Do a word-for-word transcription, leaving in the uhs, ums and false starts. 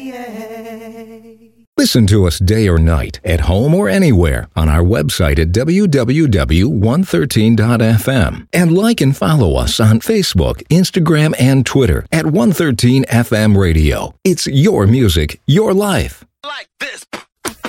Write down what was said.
Listen to us day or night, at home or anywhere, on our website at w w w dot one thirteen dot f m. And like and follow us on Facebook, Instagram, and Twitter at one thirteen F M Radio. It's your music, your life. Like this.